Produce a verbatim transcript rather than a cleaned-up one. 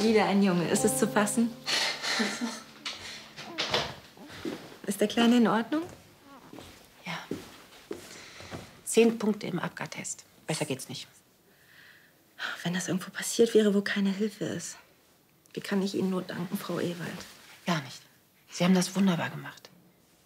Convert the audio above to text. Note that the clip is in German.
Wieder ein Junge. Ist es zu fassen? Ist der Kleine in Ordnung? Ja. Zehn Punkte im Apgar-Test. Besser geht's nicht. Wenn das irgendwo passiert wäre, wo keine Hilfe ist. Wie kann ich Ihnen nur danken, Frau Ewald? Gar nicht. Sie haben das wunderbar gemacht.